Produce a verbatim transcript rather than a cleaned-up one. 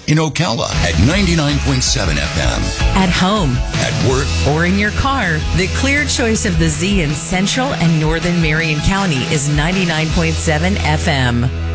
In Ocala at ninety-nine point seven F M. At home, at work, or in your car, the clear choice of the Z in Central and Northern Marion County is ninety-nine point seven F M.